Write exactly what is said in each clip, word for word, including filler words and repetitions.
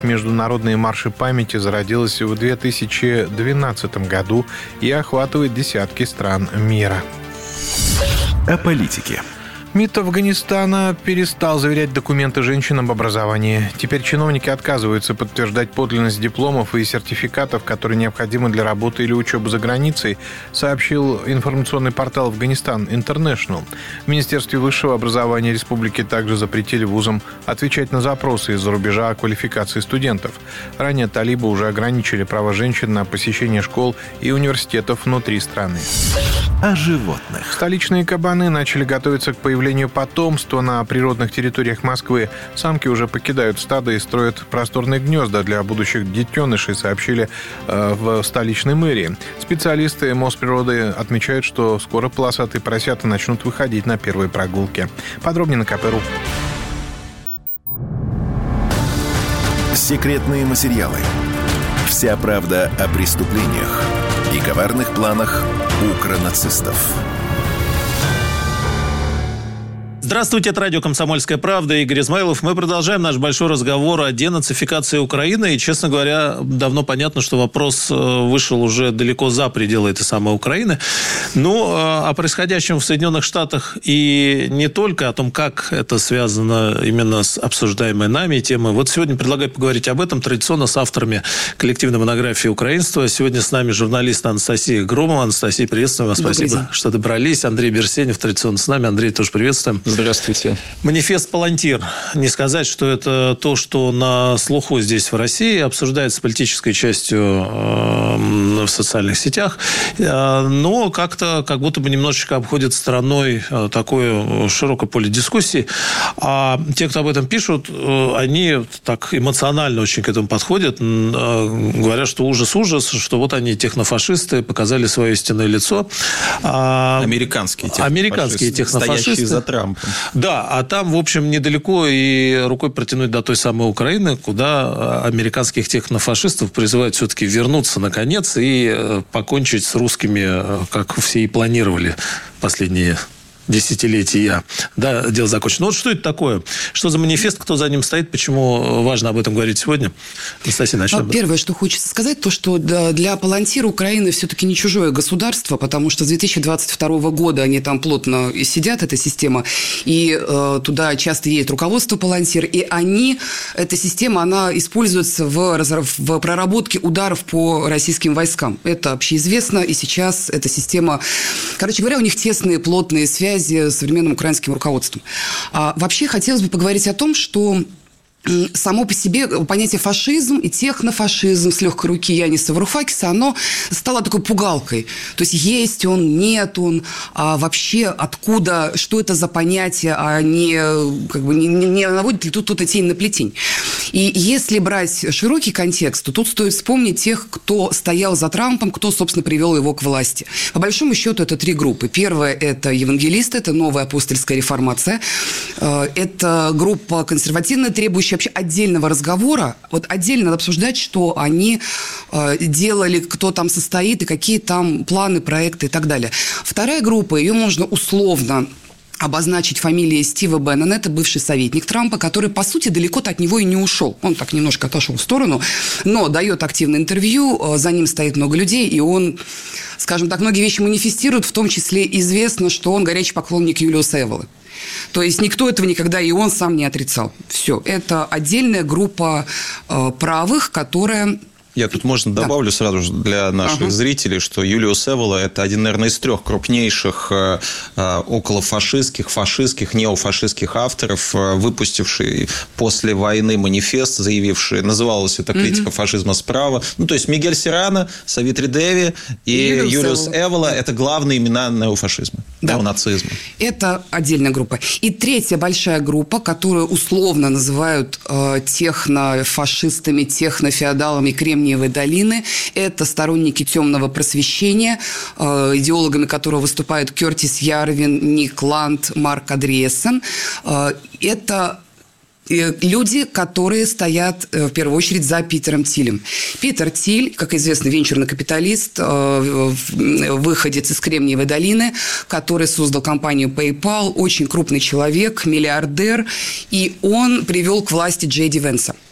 Международные марши памяти зародилась в две тысячи двенадцатом году и охватывает десятки стран мира. О политике. МИД Афганистана перестал заверять документы женщин об образовании. Теперь чиновники отказываются подтверждать подлинность дипломов и сертификатов, которые необходимы для работы или учебы за границей, сообщил информационный портал «Афганистан Интернешнл». В Министерстве высшего образования республики также запретили вузам отвечать на запросы из-за рубежа о квалификации студентов. Ранее талибы уже ограничили права женщин на посещение школ и университетов внутри страны. О животных. Столичные кабаны начали готовиться к появлению потомства на природных территориях Москвы. Самки уже покидают стадо и строят просторные гнезда для будущих детенышей, сообщили э, в столичной мэрии. Специалисты Мосприроды отмечают, что скоро полосатые поросята начнут выходить на первые прогулки. Подробнее на ка пэ точка ру. Секретные материалы. Вся правда о преступлениях и коварных планах укронацистов. Здравствуйте, это радио «Комсомольская правда», Игорь Измайлов. Мы продолжаем наш большой разговор о денацификации Украины. И, честно говоря, давно понятно, что вопрос вышел уже далеко за пределы этой самой Украины. Но о происходящем в Соединенных Штатах и не только о том, как это связано именно с обсуждаемой нами темой. Вот сегодня предлагаю поговорить об этом традиционно с авторами коллективной монографии «Украинство». Сегодня с нами журналист Анастасия Громова. Анастасия, приветствуем вас. Добрый Спасибо, день. что добрались. Андрей Берсенев традиционно с нами. Андрей, тоже приветствуем. Здравствуйте. Манифест «Палантир». Не сказать, что это то, что на слуху здесь в России, обсуждается политической частью э, в социальных сетях, э, но как-то как будто бы немножечко обходит стороной э, такое широкое поле дискуссий. А те, кто об этом пишут, э, они так эмоционально очень к этому подходят, э, говорят, что ужас-ужас, что вот они, технофашисты, показали свое истинное лицо. А, Американские технофашисты. Американские технофашисты. Стоящие за Трампом. Да, а там, в общем, недалеко и рукой протянуть до той самой Украины, куда американских технофашистов призывают все-таки вернуться, наконец, и покончить с русскими, как все и планировали последние десятилетия. Да, дело закончено. Вот что это такое? Что за манифест? Кто за ним стоит? Почему важно об этом говорить сегодня? Анастасия, начнем. Первое, что хочется сказать, то, что для «Палантира» Украина все-таки не чужое государство, потому что с две тысячи двадцать второго года они там плотно сидят, эта система, и э, туда часто едет руководство «Палантир», и они, эта система, она используется в, в проработке ударов по российским войскам. Это общеизвестно, и сейчас эта система... Короче говоря, у них тесные, плотные связи с современным украинским руководством. А вообще хотелось бы поговорить о том, что само по себе понятие фашизм и технофашизм с легкой руки Яниса Варухакиса, оно стало такой пугалкой. То есть, есть он, нет он, а вообще откуда, что это за понятие, а не, как бы, не, не наводит ли тут, тут тень на плетень. И если брать широкий контекст, то тут стоит вспомнить тех, кто стоял за Трампом, кто, собственно, привел его к власти. По большому счету, это три группы. Первая – это евангелисты, это новая апостольская реформация. Это группа консервативная, требующая вообще отдельного разговора. Вот отдельно надо обсуждать, что они делали, кто там состоит, и какие там планы, проекты и так далее. Вторая группа, ее можно условно обозначить фамилией Стива Беннона. Это бывший советник Трампа, который, по сути, далеко-то от него и не ушел. Он так немножко отошел в сторону, но дает активное интервью, за ним стоит много людей, и он, скажем так, многие вещи манифестирует, в том числе известно, что он горячий поклонник Юлиуса Эволы. То есть, никто этого никогда, и он сам не отрицал. Все, это отдельная группа э, правых, которая... Я тут, можно, добавлю да. сразу же для наших ага. зрителей, что Юлиус Эвола – это один, наверное, из трех крупнейших э, околофашистских, фашистских, неофашистских авторов, э, выпустивший после войны манифест, заявивший, называлась это «Критика угу. фашизма справа». Ну, то есть, Мигель Серрано, Савитри Деви и, и Юлиус, Юлиус Эвола, Эвола – это главные имена неофашизма, да. неонацизма. Это отдельная группа. И третья большая группа, которую условно называют э, технофашистами, технофеодалами, кремниевой долины. Это сторонники темного просвещения, э, идеологами которого выступают Кертис Ярвин, Ник Ланд, Марк Андреассен. Э, это люди, которые стоят в первую очередь за Питером Тилем. Питер Тиль, как известно, венчурный капиталист, выходец из Кремниевой долины, который создал компанию PayPal, очень крупный человек, миллиардер, и он привел к власти Джей Ди Венса.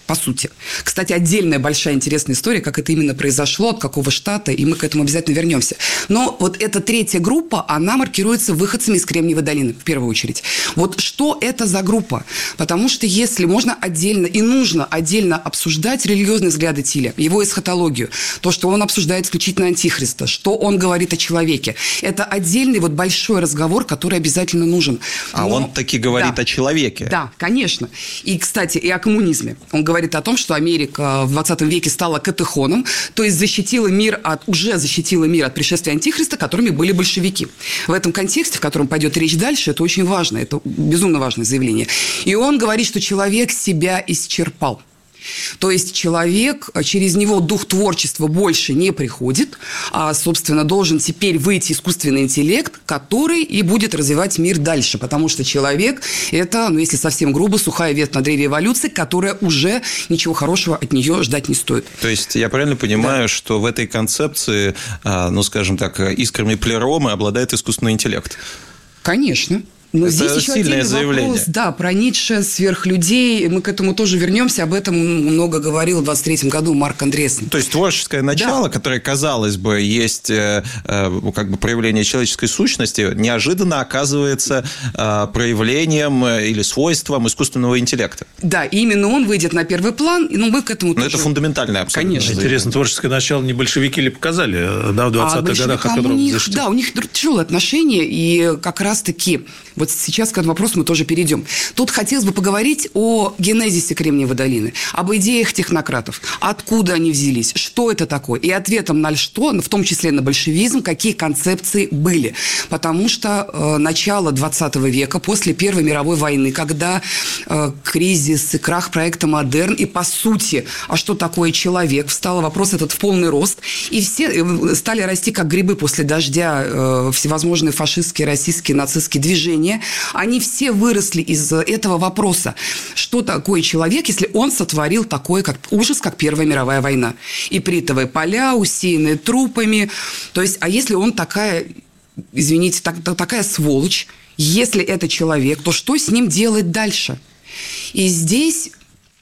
по сути. Кстати, отдельная большая интересная история, как это именно произошло, от какого штата, и мы к этому обязательно вернемся. Но вот эта третья группа, она маркируется выходцами из Кремниевой долины, в первую очередь. Вот что это за группа? Потому что если можно отдельно и нужно отдельно обсуждать религиозные взгляды Тиля, его эсхатологию, то, что он обсуждает исключительно Антихриста, что он говорит о человеке, это отдельный вот большой разговор, который обязательно нужен. А Но... он таки говорит да. о человеке. Да, конечно. И, кстати, и о коммунизме. Он говорит о том, что Америка в двадцатом веке стала катехоном, то есть защитила мир от, уже защитила мир от пришествия Антихриста, которыми были большевики. В этом контексте, в котором пойдет речь дальше, это очень важно, это безумно важное заявление. И он говорит, что человек себя исчерпал. То есть человек, через него дух творчества больше не приходит, а, собственно, должен теперь выйти искусственный интеллект, который и будет развивать мир дальше, потому что человек – это, ну, если совсем грубо, сухая ветвь на древе эволюции, которая уже ничего хорошего от нее ждать не стоит. То есть я правильно понимаю, да. что в этой концепции, ну, скажем так, искрами плеромы обладает искусственный интеллект? Конечно. Но это здесь еще сильное отдельный заявление. Вопрос, да, про Ницше, сверхлюдей. Мы к этому тоже вернемся. Об этом много говорил в двадцать третьем году Марк Андрессен. То есть творческое начало, да. которое, казалось бы, есть э, как бы проявление человеческой сущности, неожиданно оказывается э, проявлением или свойством искусственного интеллекта. Да, именно он выйдет на первый план, и ну, мы к этому Но тоже... это фундаментальное абсолютно. Конечно. Интересно, творческое начало не большевики ли показали, да, в двадцатых а годах, от которого у них, защитили? Да, у них тяжелые отношения, и как раз-таки... Вот сейчас к этому вопросу мы тоже перейдем. Тут хотелось бы поговорить о генезисе Кремниевой долины, об идеях технократов, откуда они взялись, что это такое, и ответом на что, в том числе на большевизм, какие концепции были. Потому что э, начало двадцатого века, после Первой мировой войны, когда э, кризис и крах проекта «Модерн», и по сути, а что такое человек, встал вопрос этот в полный рост, и все стали расти как грибы после дождя э, всевозможные фашистские, российские, нацистские движения. Они все выросли из этого вопроса. Что такое человек, если он сотворил такой как, ужас, как Первая мировая война? Ипритовые поля, усеянные трупами. То есть, а если он такая, извините, так, такая сволочь, если это человек, то что с ним делать дальше? И здесь...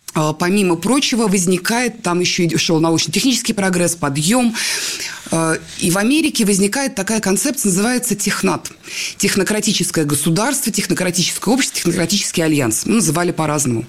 Помимо прочего, возникает, там еще и шел научно-технический прогресс, подъем. И в Америке возникает такая концепция, называется технат. Технократическое государство, технократическое общество, технократический альянс. Ну, называли по-разному.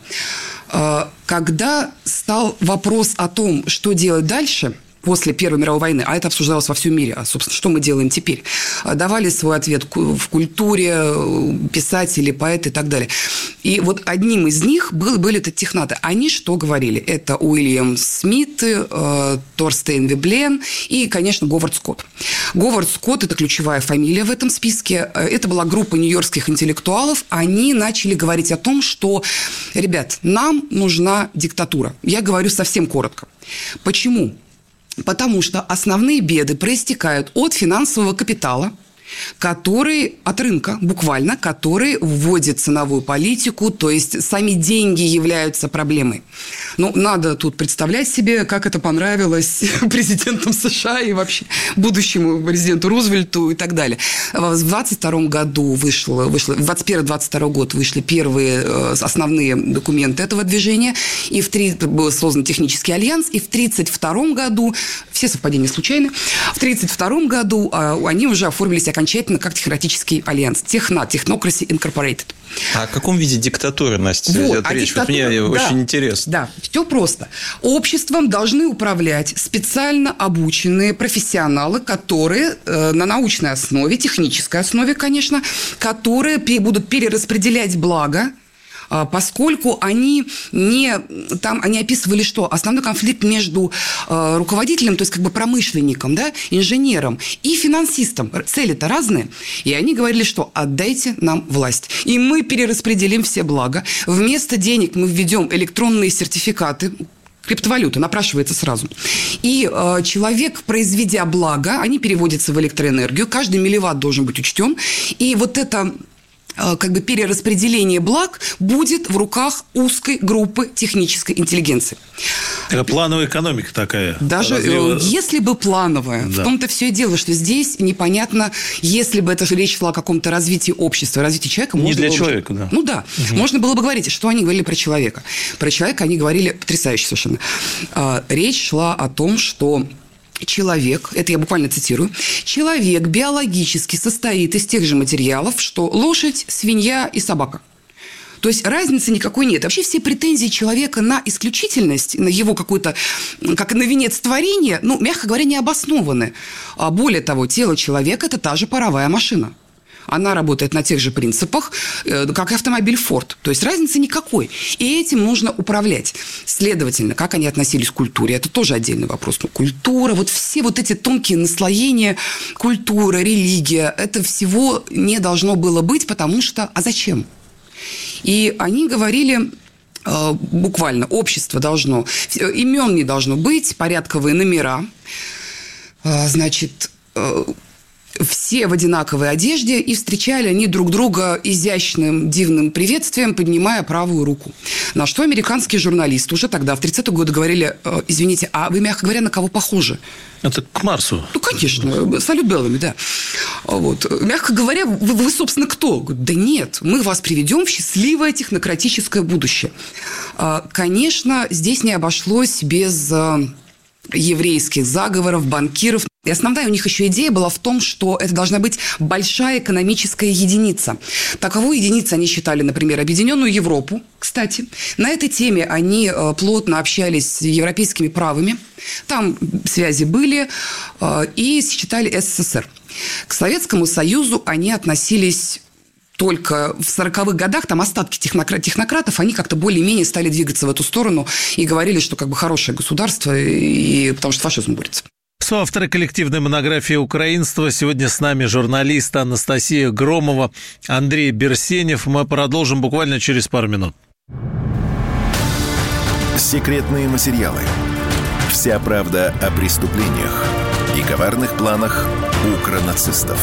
Когда стал вопрос о том, что делать дальше... после Первой мировой войны, а это обсуждалось во всем мире, а, собственно, что мы делаем теперь, давали свой ответ в культуре, писатели, поэты и так далее. И вот одним из них был, были это технаты. Они что говорили? Это Уильям Смит, э, Торстейн Веблен и, конечно, Говард Скотт. Говард Скотт – это ключевая фамилия в этом списке. Это была группа нью-йоркских интеллектуалов. Они начали говорить о том, что, ребят, нам нужна диктатура. Я говорю совсем коротко. Почему? Потому что основные беды проистекают от финансового капитала, который от рынка, буквально, который вводит ценовую политику, то есть сами деньги являются проблемой. Ну, надо тут представлять себе, как это понравилось президентам США и вообще будущему президенту Рузвельту и так далее. В двадцать втором году вышло, вышло в двадцать первом - двадцать втором год вышли первые основные документы этого движения, и в три был создан технический альянс, и в тридцать втором году, все совпадения случайны, в тридцать втором году они уже оформились окончательно как технократический альянс. Технат, Technocracy Incorporated. А о каком виде диктатуры, Настя, вот, идет речь? Вот мне да, очень интересно. Да, все просто. Обществом должны управлять специально обученные профессионалы, которые э, на научной основе, технической основе, конечно, которые будут перераспределять благо, поскольку они не... Там они описывали, что основной конфликт между э, руководителем, то есть как бы промышленником, да, инженером и финансистом. Цели-то разные. И они говорили, что отдайте нам власть. И мы перераспределим все блага. Вместо денег мы введем электронные сертификаты, криптовалюта напрашивается сразу. И э, человек, произведя благо, они переводятся в электроэнергию. Каждый милливатт должен быть учтен. И вот это... как бы перераспределение благ будет в руках узкой группы технической интеллигенции. Это плановая экономика такая. Даже развива... если бы плановая. Да. В том-то все и дело, что здесь непонятно, если бы это же речь шла о каком-то развитии общества, развитии человека. Не для было человека, бы... да. Ну да. Угу. Можно было бы говорить, что они говорили про человека. Про человека они говорили потрясающе совершенно. Речь шла о том, что человек, это я буквально цитирую, человек биологически состоит из тех же материалов, что лошадь, свинья и собака. То есть разницы никакой нет. Вообще все претензии человека на исключительность, на его какую-то, как на венец творения, ну, мягко говоря, не обоснованы. А более того, тело человека – это та же паровая машина. Она работает на тех же принципах, как и автомобиль Ford. То есть разницы никакой. И этим нужно управлять. Следовательно, как они относились к культуре, это тоже отдельный вопрос. Ну, культура, вот все вот эти тонкие наслоения, культура, религия, это всего не должно было быть, потому что... А зачем? И они говорили... буквально, общество должно... Имен не должно быть, порядковые номера. Значит... Все в одинаковой одежде, и встречали они друг друга изящным, дивным приветствием, поднимая правую руку. На что американские журналисты уже тогда, в тридцатые годы, говорили: извините, а вы, мягко говоря, на кого похожи? Это к Марсу. Ну, конечно, салют Беллами, да. Вот. Мягко говоря, вы, вы, собственно, кто? Да нет, мы вас приведем в счастливое технократическое будущее. Конечно, здесь не обошлось без еврейских заговоров, банкиров. И основная у них еще идея была в том, что это должна быть большая экономическая единица. Таковой единицей они считали, например, Объединенную Европу, кстати. На этой теме они плотно общались с европейскими правыми. Там связи были. И считали СССР. К Советскому Союзу они относились... Только в сороковых годах там остатки технократ, технократов, они как-то более-менее стали двигаться в эту сторону и говорили, что как бы хорошее государство, и, потому что фашизм борется. Соавторы коллективной монографии «Украинство». Сегодня с нами журналист Анастасия Громова, Андрей Берсенев. Мы продолжим буквально через пару минут. Секретные материалы. Вся правда о преступлениях и коварных планах укронацистов.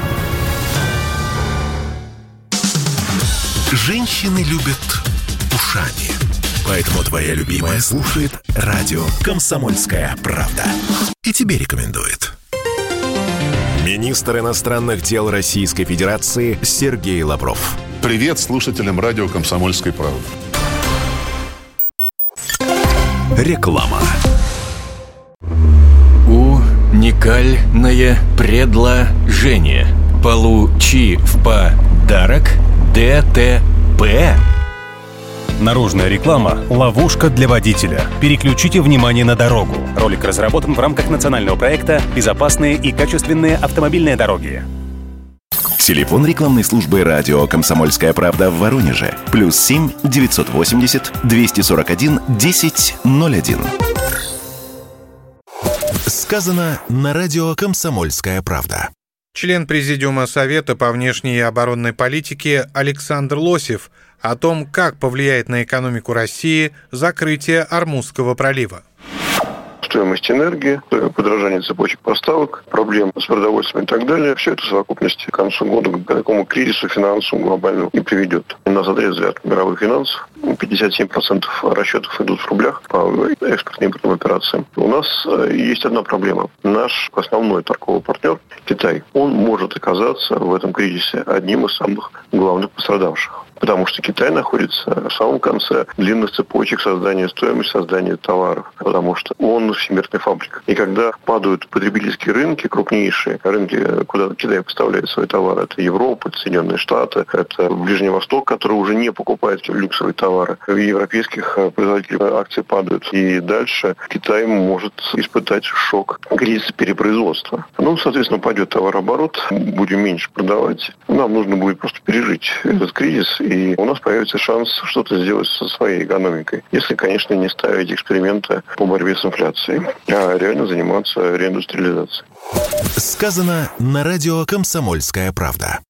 Женщины любят ушами. Поэтому твоя любимая слушает радио «Комсомольская правда». И тебе рекомендует. Министр иностранных дел Российской Федерации Сергей Лавров. Привет слушателям радио «Комсомольской правды». Реклама. Уникальное предложение. Получи в подарок ДТП. Наружная реклама – ловушка для водителя. Переключите внимание на дорогу. Ролик разработан в рамках национального проекта «Безопасные и качественные автомобильные дороги». Телефон рекламной службы радио «Комсомольская правда» в Воронеже. Плюс семь девятьсот восемьдесят двести сорок один десять ноль один. Сказано на радио «Комсомольская правда». Член Президиума Совета по внешней и оборонной политике Александр Лосев о том, как повлияет на экономику России закрытие Ормузского пролива. Стоимость энергии, подорожание цепочек поставок, проблемы с продовольствием и так далее. Все это в совокупности к концу года к такому кризису финансовому глобальному и приведет. Нас отрезали от мировых финансов. пятьдесят семь процентов расчетов идут в рублях по экспортно-импортным операциям. У нас есть одна проблема. Наш основной торговый партнер, Китай, он может оказаться в этом кризисе одним из самых главных пострадавших. Потому что Китай находится в самом конце длинных цепочек создания стоимости, создания товаров. Потому что он всемирная фабрика. И когда падают потребительские рынки, крупнейшие рынки, куда Китай поставляет свои товары, это Европа, это Соединенные Штаты, это Ближний Восток, который уже не покупает люксовые товары. У европейских производителей акции падают. И дальше Китай может испытать шок кризиса перепроизводства. Ну, соответственно, пойдет товарооборот, будем меньше продавать. Нам нужно будет просто пережить этот кризис, и у нас появится шанс что-то сделать со своей экономикой. Если, конечно, не ставить эксперименты по борьбе с инфляцией, а реально заниматься реиндустриализацией. Сказано на радио «Комсомольская правда».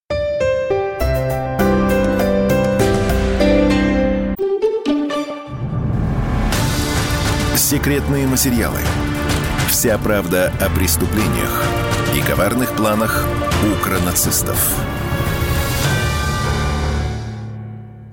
Секретные материалы. Вся правда о преступлениях и коварных планах укронацистов.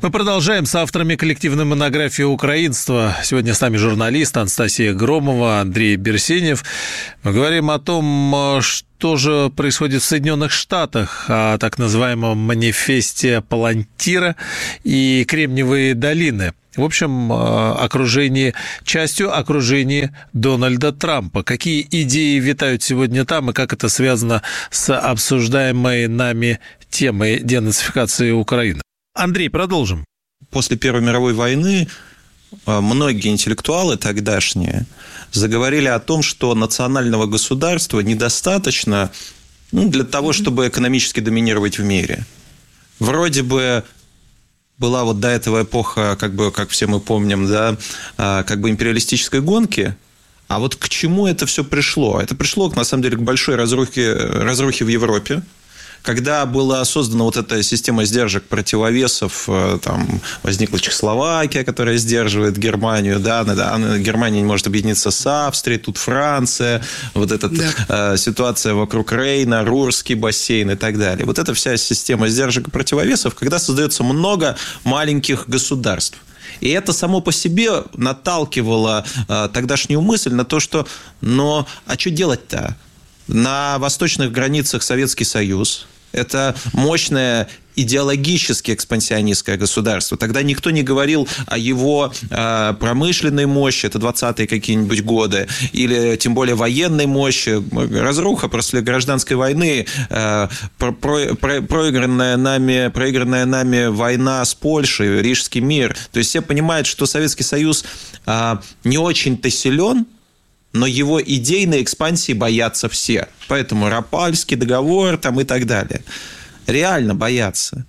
Мы продолжаем с авторами коллективной монографии «Украинство». Сегодня с нами журналист Анастасия Громова, Андрей Берсенев. Мы говорим о том, что же происходит в Соединенных Штатах, о так называемом манифесте Палантира и Кремниевой долины. В общем, окружении, частью окружения Дональда Трампа. Какие идеи витают сегодня там и как это связано с обсуждаемой нами темой денацификации Украины? Андрей, продолжим. После Первой мировой войны многие интеллектуалы тогдашние заговорили о том, что национального государства недостаточно, ну, для того, чтобы экономически доминировать в мире. Вроде бы была вот до этого эпоха, как бы, как все мы помним, да, как бы империалистической гонки. А вот к чему это все пришло? Это пришло, на самом деле, к большой разрухе, разрухе в Европе. Когда была создана вот эта система сдержек, противовесов, там возникла Чехословакия, которая сдерживает Германию, да, Германия не может объединиться с Австрией, тут Франция, вот эта да. ситуация вокруг Рейна, Рурский бассейн и так далее. Вот эта вся система сдержек и противовесов, когда создается много маленьких государств. И это само по себе наталкивало тогдашнюю мысль на то, что, но, а что делать-то? На восточных границах Советский Союз. Это мощное идеологически экспансионистское государство. Тогда никто не говорил о его э, промышленной мощи, это двадцатые какие-нибудь годы, или тем более военной мощи. Разруха после гражданской войны, э, про, про, проигранная, нами, проигранная нами война с Польшей, Рижский мир. То есть все понимают, что Советский Союз э, не очень-то силен, но его идейной экспансии боятся все. Поэтому Рапальский договор там и так далее. Реально боятся.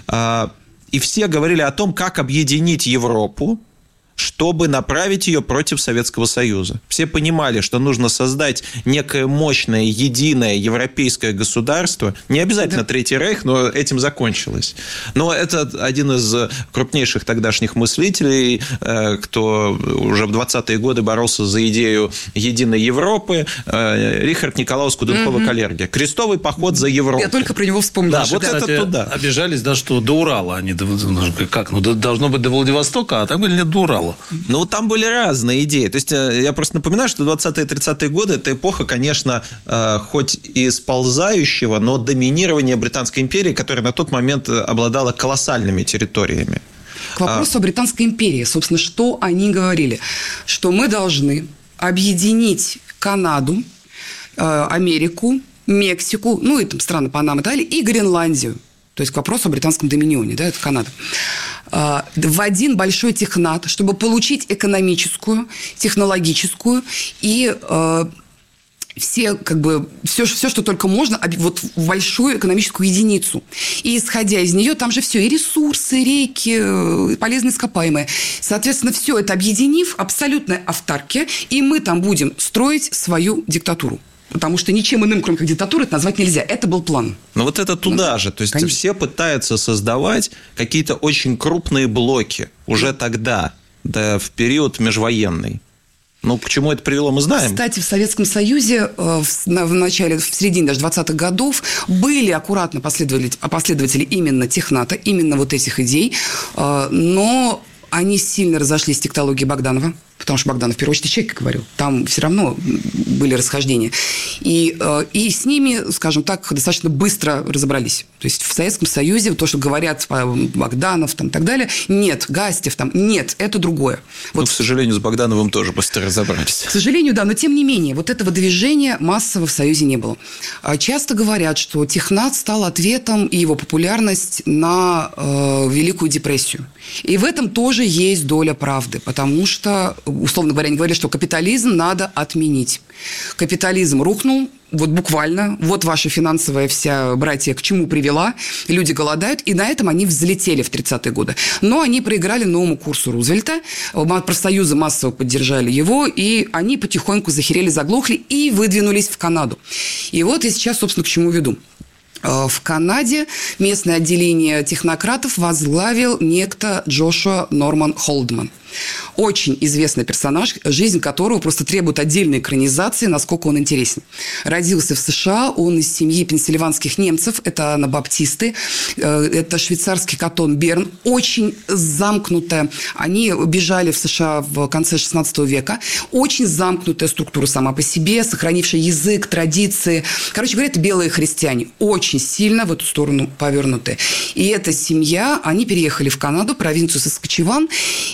И все говорили о том, как объединить Европу, чтобы направить ее против Советского Союза. Все понимали, что нужно создать некое мощное, единое европейское государство. Не обязательно да. Третий рейх, но этим закончилось. Но это один из крупнейших тогдашних мыслителей, кто уже в двадцатые годы боролся за идею единой Европы, Рихард Николаус Куденховер-Каллерге. Угу. Крестовый поход за Европу. Я только про него вспомнила. Да, вот кстати, это туда. Обижались, да, что до Урала. Они, как, ну, должно быть до Владивостока, а там были нет до Урала. Ну, там были разные идеи. То есть, я просто напоминаю, что двадцатые-тридцатые годы – это эпоха, конечно, хоть и сползающего, но доминирования Британской империи, которая на тот момент обладала колоссальными территориями. К вопросу а... о Британской империи. Собственно, что они говорили? Что мы должны объединить Канаду, Америку, Мексику, ну, и там страны Панамы и так далее, и Гренландию. То есть, к вопросу о британском доминионе, да, это Канада. В один большой технат, чтобы получить экономическую, технологическую и э, все, как бы, все, все, что только можно, вот в большую экономическую единицу. И исходя из нее, там же все, и ресурсы, реки, и полезные ископаемые. Соответственно, все это объединив, абсолютная автаркия, и мы там будем строить свою диктатуру. Потому что ничем иным, кроме как диктатуры, это назвать нельзя. Это был план. Но вот это туда ну, же. То есть, конечно. Все пытаются создавать какие-то очень крупные блоки уже тогда, да, в период межвоенный. Ну, к чему это привело, мы знаем. Кстати, в Советском Союзе в начале, в середине даже двадцатых годов были аккуратно последователи, последователи именно техната, именно вот этих идей, но они сильно разошлись с тектологией Богданова. Потому что Богданов, в первую очередь, человек говорил. Там все равно были расхождения. И, и с ними, скажем так, достаточно быстро разобрались. То есть, в Советском Союзе то, что говорят Богданов там, и так далее, нет, Гастев там, нет, это другое. Вот. Ну, к сожалению, с Богдановым тоже быстро разобрались. К сожалению, да, но тем не менее, вот этого движения массово в Союзе не было. Часто говорят, что технат стал ответом и его популярность на э, Великую депрессию. И в этом тоже есть доля правды, потому что, условно говоря, они говорят, что капитализм надо отменить. Капитализм рухнул, вот буквально, вот ваша финансовая вся братья к чему привела, люди голодают, и на этом они взлетели в тридцатые годы. Но они проиграли новому курсу Рузвельта, профсоюзы массово поддержали его, и они потихоньку захерели, заглохли и выдвинулись в Канаду. И вот я сейчас, собственно, к чему веду. В Канаде местное отделение технократов возглавил некто Джошуа Норман Холдман. Очень известный персонаж, жизнь которого просто требует отдельной экранизации, насколько он интересен. Родился в США, он из семьи пенсильванских немцев, это анабаптисты, это швейцарский кантон Берн, очень замкнутая. Они бежали в США в конце шестнадцатого века. Очень замкнутая структура сама по себе, сохранившая язык, традиции. Короче говоря, это белые христиане, очень сильно в эту сторону повернутые. И эта семья, они переехали в Канаду, провинцию Саскачеван.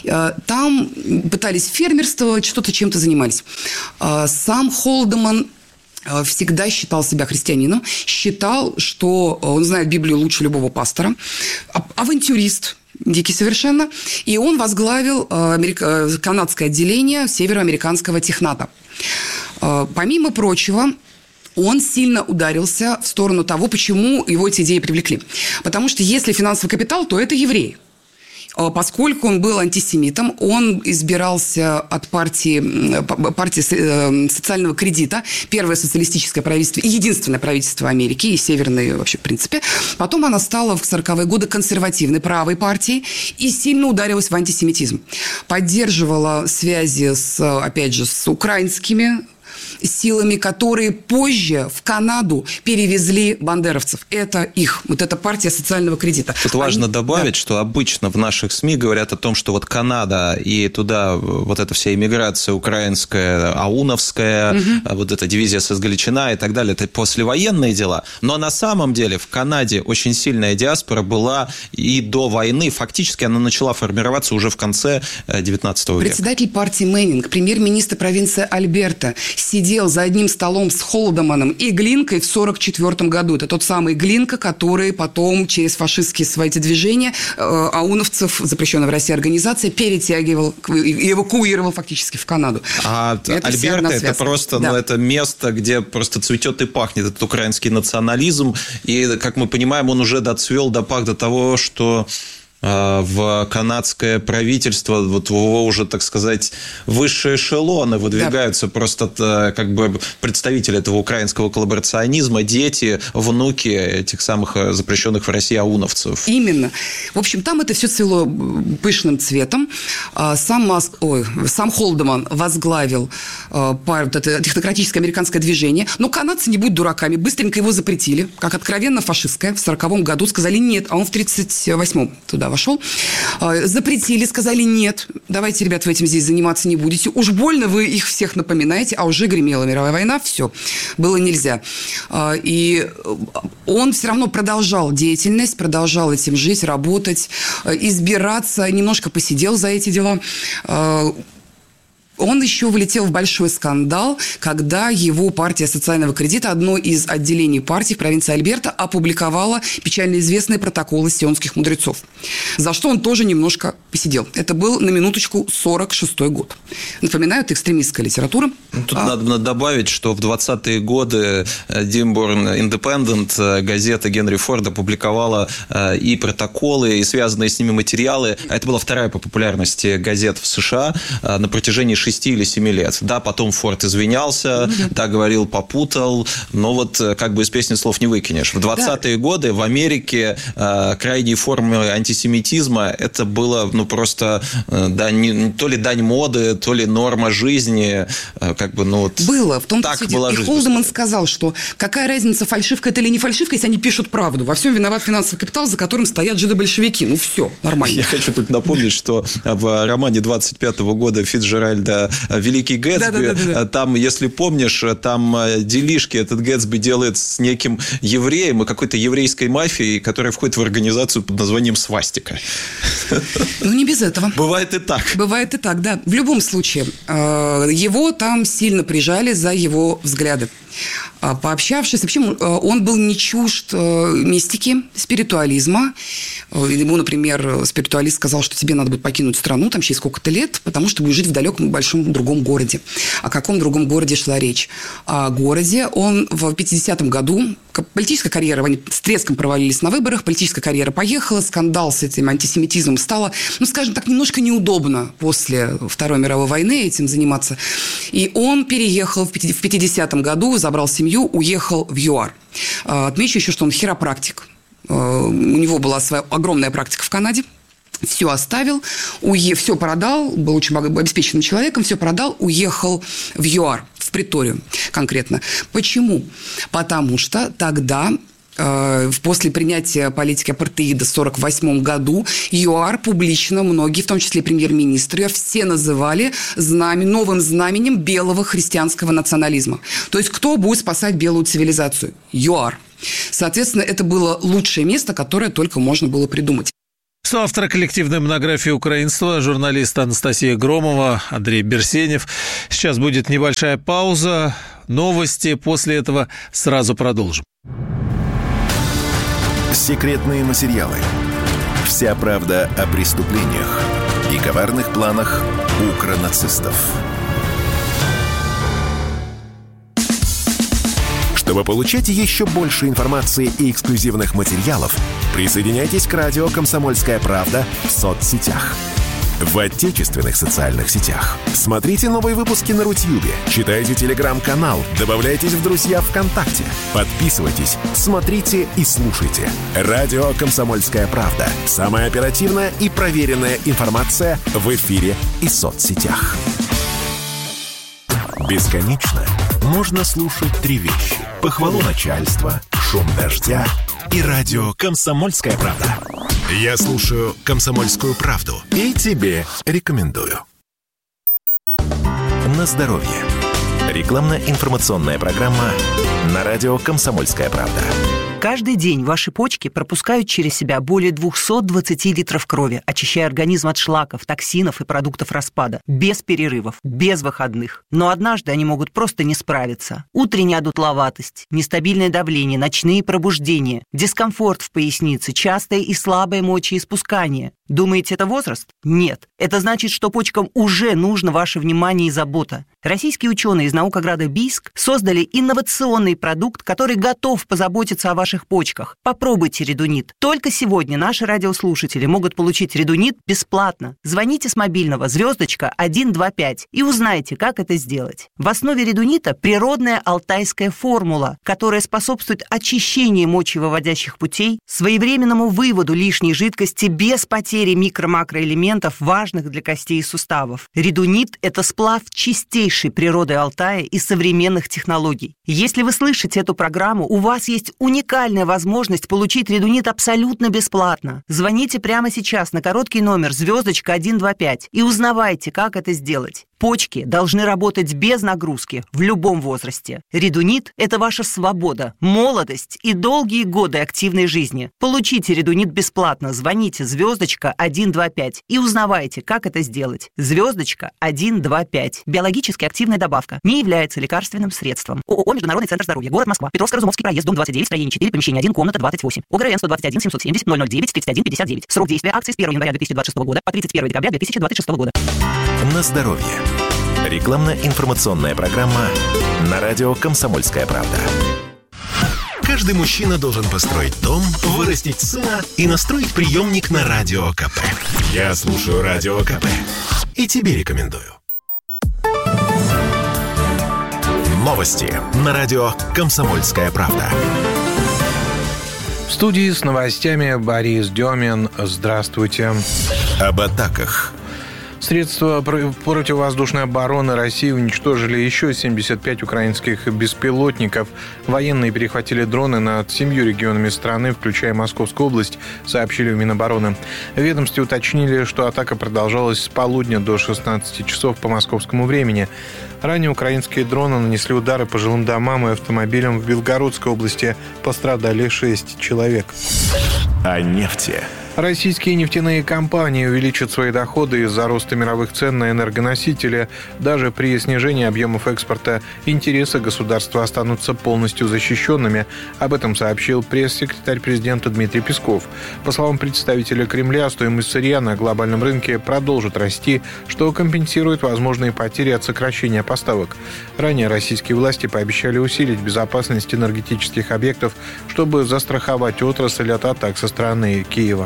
Там пытались фермерствовать, что-то чем-то занимались. Сам Холдеман всегда считал себя христианином, считал, что он знает Библию лучше любого пастора, авантюрист, дикий совершенно, и он возглавил канадское отделение североамериканского техната. Помимо прочего, он сильно ударился в сторону того, почему его эти идеи привлекли. Потому что если финансовый капитал, то это евреи. Поскольку он был антисемитом, он избирался от партии, партии социального кредита, первое социалистическое правительство и единственное правительство Америки, и северное вообще в принципе. Потом она стала в сороковые годы консервативной правой партией и сильно ударилась в антисемитизм. Поддерживала связи, с, опять же, с украинскими силами, которые позже в Канаду перевезли бандеровцев. Это их, вот эта партия социального кредита. Тут важно Они... добавить, да. что обычно в наших СМИ говорят о том, что вот Канада и туда вот эта вся иммиграция украинская, ауновская, угу. вот эта дивизия эс эс Галичина и так далее, это послевоенные дела. Но на самом деле в Канаде очень сильная диаспора была и до войны. Фактически она начала формироваться уже в конце девятнадцатого века. Председатель партии Мэннинг, премьер-министр провинции Альберта, сидел за одним столом с Холдеманом и Глинкой в сорок четвёртом году. Это тот самый Глинка, который потом через фашистские свои движения э, ауновцев, запрещенная в России организация, перетягивал и эвакуировал фактически в Канаду. А это Альберта – это просто да. ну, это место, где просто цветет и пахнет этот украинский национализм. И, как мы понимаем, он уже доцвел, допах до того, что в канадское правительство, вот его уже, так сказать, высшие эшелоны выдвигаются, да. просто как бы представители этого украинского коллаборационизма, дети, внуки этих самых запрещенных в России ауновцев. Именно. В общем, там это все цвело пышным цветом. Сам, Маск... Ой, сам Холдеман возглавил вот это технократическое американское движение, но канадцы, не будь дураками, быстренько его запретили, как откровенно фашистское, в сороковом году сказали нет, а он в тридцать восьмом туда вошел, запретили, сказали нет, давайте, ребят, вы этим здесь заниматься не будете, уж больно вы их всех напоминаете, а уже гремела мировая война, все, было нельзя. И он все равно продолжал деятельность, продолжал этим жить, работать, избираться, немножко посидел за эти дела. Он еще влетел в большой скандал, когда его партия социального кредита, одно из отделений партии в провинции Альберта, опубликовала печально известные протоколы сионских мудрецов, за что он тоже немножко посидел. Это был, на минуточку, сорок шестой год. Напоминаю, это экстремистская литература. Тут а... надо добавить, что в двадцатые годы Dearborn Independent, газета Генри Форда, публиковала и протоколы, и связанные с ними материалы. Это была вторая по популярности газета в США на протяжении шести или семи лет. Да, потом Форд извинялся, mm-hmm. да, говорил, попутал, но вот как бы из песни слов не выкинешь. В двадцатые да. годы в Америке э, крайние формы антисемитизма это было, ну, просто э, дань, то ли дань моды, то ли норма жизни, э, как бы, ну, вот было, в том так числе. была и жизнь. Холдеман сказал, что какая разница, фальшивка это или не фальшивка, если они пишут правду. Во всем виноват финансовый капитал, за которым стоят жидобольшевики. Ну, все, нормально. Я хочу тут напомнить, что в романе двадцать пятого года Фицджеральда «Великий Гэтсби», да, да, да, да. там, если помнишь, там делишки этот Гэтсби делает с неким евреем и какой-то еврейской мафией, которая входит в организацию под названием «Свастика». Ну, не без этого. Бывает и так. Бывает и так, да. В любом случае, его там сильно прижали за его взгляды. Пообщавшись, вообще он был не чужд мистики, спиритуализма. Ему, например, спиритуалист сказал, что тебе надо будет покинуть страну там через сколько-то лет, потому что будешь жить в далеком большом другом городе. О каком другом городе шла речь? О городе. Он в пятидесятом году политическая карьера, они с треском провалились на выборах, политическая карьера поехала, скандал с этим антисемитизмом стало, ну, скажем так, немножко неудобно после Второй мировой войны этим заниматься. И он переехал в пятидесятом году, забрал семью, уехал в ЮАР. Отмечу еще, что он хиропрактик. У него была своя огромная практика в Канаде. Все оставил, уе... все продал, был очень обеспеченным человеком, все продал, уехал в ЮАР, в Преторию конкретно. Почему? Потому что тогда, э, после принятия политики апартеида в сорок восьмом году, ЮАР публично, многие, в том числе премьер-министры, все называли знамя, новым знаменем белого христианского национализма. То есть, кто будет спасать белую цивилизацию? ЮАР. Соответственно, это было лучшее место, которое только можно было придумать. Соавтор коллективной монографии «Украинство», журналист Анастасия Громова, Андрей Берсенев. Сейчас будет небольшая пауза, новости, после этого сразу продолжим. Секретные материалы. Вся правда о преступлениях и коварных планах укронацистов. Чтобы получать еще больше информации и эксклюзивных материалов, присоединяйтесь к радио «Комсомольская правда» в соцсетях. В отечественных социальных сетях. Смотрите новые выпуски на Рутьюбе, читайте телеграм-канал, добавляйтесь в друзья ВКонтакте, подписывайтесь, смотрите и слушайте. Радио «Комсомольская правда». Самая оперативная и проверенная информация в эфире и соцсетях. Бесконечно можно слушать три вещи: похвалу начальства, шум дождя и радио «Комсомольская правда». Я слушаю «Комсомольскую правду» и тебе рекомендую. На здоровье. Рекламно-информационная программа на радио «Комсомольская правда». Каждый день ваши почки пропускают через себя более двести двадцать литров крови, очищая организм от шлаков, токсинов и продуктов распада. Без перерывов, без выходных. Но однажды они могут просто не справиться. Утренняя одутловатость, нестабильное давление, ночные пробуждения, дискомфорт в пояснице, частое и слабое мочеиспускание. Думаете, это возраст? Нет. Это значит, что почкам уже нужно ваше внимание и забота. Российские ученые из наукограда Бийск создали инновационный продукт, который готов позаботиться о ваших почках. Попробуйте редунит. Только сегодня наши радиослушатели могут получить редунит бесплатно. Звоните с мобильного звездочка один два пять и узнайте, как это сделать. В основе редунита природная алтайская формула, которая способствует очищению мочевыводящих путей, своевременному выводу лишней жидкости без потери микро-макроэлементов, важных для костей и суставов. Редунит – это сплав чистейшей природы Алтая и современных технологий. Если вы слышите эту программу, у вас есть уникальная возможность получить редунит абсолютно бесплатно. Звоните прямо сейчас на короткий номер звездочка один два пять и узнавайте, как это сделать. Почки должны работать без нагрузки в любом возрасте. Редунит – это ваша свобода, молодость и долгие годы активной жизни. Получите редунит бесплатно. Звоните звездочка один два пять и узнавайте, как это сделать. Звездочка один два пять. Биологически активная добавка. Не является лекарственным средством. ООО «Международный центр здоровья», город Москва, Петровско-Разумовский проезд, дом двадцать девять, строение четыре, помещение один, комната двадцать восемь. ОГРН сто двадцать один семьсот семьдесят ноль ноль девять тридцать один пятьдесят девять. Срок действия акции с первого января две тысячи двадцать шестого года по тридцать первое декабря две тысячи двадцать шестого года. На здоровье. Рекламно-информационная программа на радио «Комсомольская правда». Каждый мужчина должен построить дом, вырастить сына и настроить приемник на Радио КП. Я слушаю Радио КП и тебе рекомендую. Новости на радио «Комсомольская правда». В студии с новостями Борис Демин. Здравствуйте. Об атаках. Средства противовоздушной обороны России уничтожили еще семьдесят пять украинских беспилотников. Военные перехватили дроны над семью регионами страны, включая Московскую область, сообщили в Минобороны. В ведомстве уточнили, что атака продолжалась с полудня до шестнадцати часов по московскому времени. Ранее украинские дроны нанесли удары по жилым домам и автомобилям в Белгородской области. Пострадали шесть человек. О нефти. Российские нефтяные компании увеличат свои доходы из-за роста мировых цен на энергоносители. Даже при снижении объемов экспорта интересы государства останутся полностью защищенными. Об этом сообщил пресс-секретарь президента Дмитрий Песков. По словам представителя Кремля, стоимость сырья на глобальном рынке продолжит расти, что компенсирует возможные потери от сокращения поставок. Ранее российские власти пообещали усилить безопасность энергетических объектов, чтобы застраховать отрасль от атак со стороны Киева.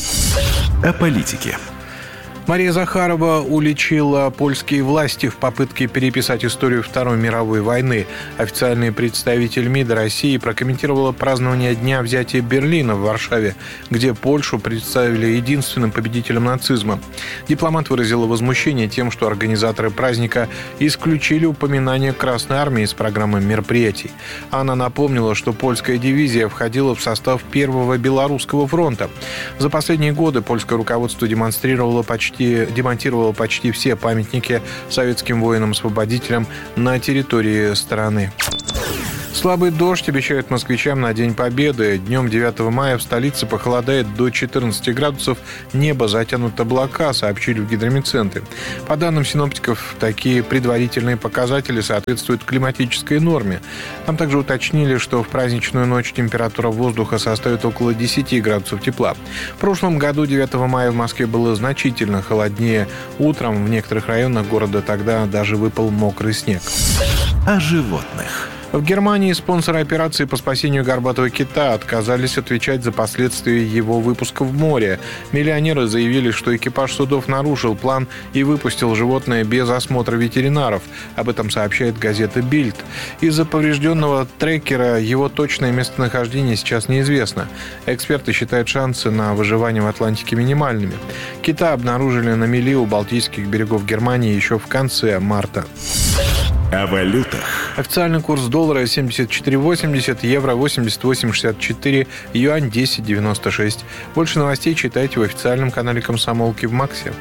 О политике. Мария Захарова уличила польские власти в попытке переписать историю Второй мировой войны. Официальный представитель МИДа России прокомментировала празднование Дня взятия Берлина в Варшаве, где Польшу представили единственным победителем нацизма. Дипломат выразила возмущение тем, что организаторы праздника исключили упоминание Красной Армии из программы мероприятий. Она напомнила, что польская дивизия входила в состав Первого Белорусского фронта. За последние годы польское руководство демонстрировало почти демонтировала почти все памятники советским воинам-освободителям на территории страны. Слабый дождь обещают москвичам на День Победы. Днем девятого мая в столице похолодает до четырнадцати градусов. Небо затянуто облака, сообщили в гидрометцентре. По данным синоптиков, такие предварительные показатели соответствуют климатической норме. Там также уточнили, что в праздничную ночь температура воздуха составит около десяти градусов тепла. В прошлом году девятого мая в Москве было значительно холоднее. Утром в некоторых районах города тогда даже выпал мокрый снег. О животных. В Германии спонсоры операции по спасению горбатого кита отказались отвечать за последствия его выпуска в море. Миллионеры заявили, что экипаж судов нарушил план и выпустил животное без осмотра ветеринаров. Об этом сообщает газета «Бильд». Из-за поврежденного трекера его точное местонахождение сейчас неизвестно. Эксперты считают шансы на выживание в Атлантике минимальными. Кита обнаружили на мели у Балтийских берегов Германии еще в конце марта. О валютах. Официальный курс доллара семьдесят четыре восемьдесят, евро восемьдесят восемь шестьдесят четыре, юань десять девяносто шесть. Больше новостей читайте в официальном канале «Комсомолки» в Максе.